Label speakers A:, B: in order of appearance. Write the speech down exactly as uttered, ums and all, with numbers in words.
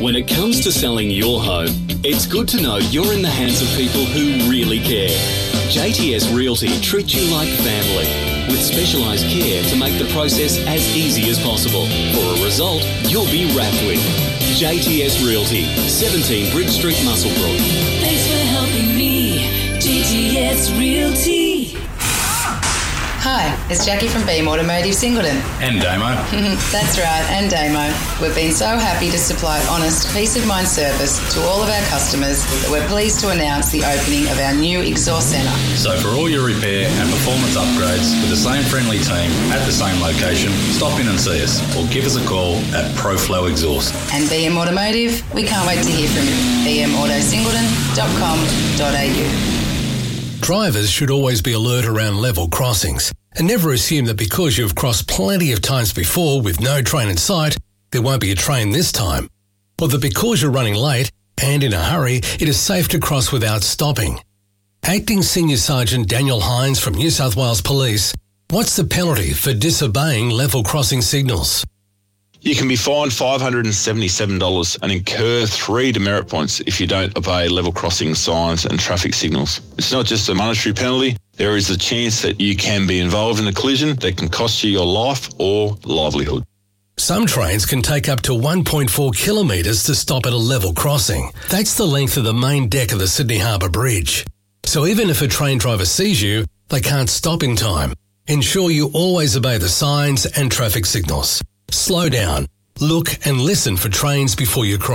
A: When it comes to selling your home, it's good to know you're in the hands of people who really care. J T S Realty treats you like family, with specialised care to make the process as easy as possible. For a result you'll be wrapped with. J T S Realty, seventeen Bridge Street, Muswellbrook.
B: Thanks for helping me, J T S Realty.
C: Hi, it's Jackie from Beam Automotive Singleton.
D: And Damo.
C: That's right, and Damo. We've been so happy to supply honest, peace of mind service to all of our customers that we're pleased to announce the opening of our new exhaust centre.
D: So for all your repair and performance upgrades with the same friendly team at the same location, stop in and see us or give us a call at ProFlow Exhaust.
C: And B M Automotive, we can't wait to hear from you. b m auto singleton dot com dot a u.
E: Drivers should always be alert around level crossings and never assume that because you've crossed plenty of times before with no train in sight, there won't be a train this time. Or that because you're running late and in a hurry, it is safe to cross without stopping. Acting Senior Sergeant Daniel Hines from New South Wales Police, what's the penalty for disobeying level crossing signals?
F: You can be fined five hundred seventy-seven dollars and incur three demerit points if you don't obey level crossing signs and traffic signals. It's not just a monetary penalty. There is a chance that you can be involved in a collision that can cost you your life or livelihood.
E: Some trains can take up to one point four kilometres to stop at a level crossing. That's the length of the main deck of the Sydney Harbour Bridge. So even if a train driver sees you, they can't stop in time. Ensure you always obey the signs and traffic signals. Slow down, look and listen for trains before you cross.